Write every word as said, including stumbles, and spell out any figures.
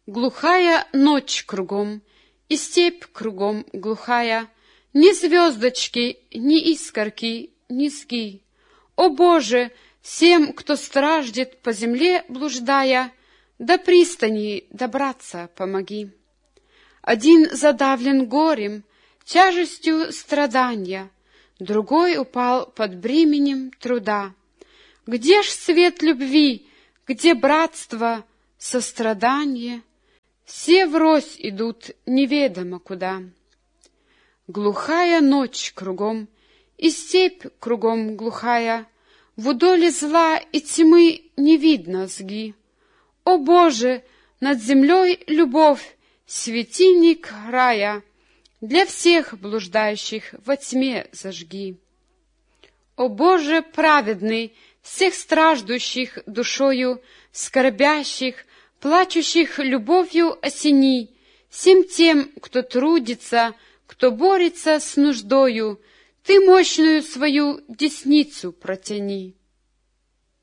Глухая ночь кругом, и степь кругом глухая, ни звездочки, ни искорки, ни сги. О Боже, всем, кто страждет по земле блуждая, до пристани добраться помоги. Один задавлен горем, тяжестью страдания, другой упал под бременем труда. Где ж свет любви, где братство, сострадание? Все врозь идут неведомо куда. Глухая ночь кругом, и степь кругом глухая, в удоле зла и тьмы не видно сги. О Боже, над землей любовь, светильник рая, для всех блуждающих во тьме зажги. О Боже праведный, всех страждущих душою, скорбящих, плачущих любовью осени, всем тем, кто трудится, кто борется с нуждою, ты мощную свою десницу протяни.